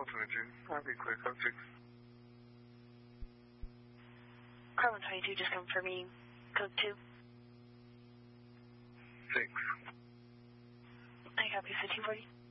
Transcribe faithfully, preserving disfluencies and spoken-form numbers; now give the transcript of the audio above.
one twenty-two. I'll be clear, code six. Car one twenty-two, just confirming code two. Six. I copy fifteen forty.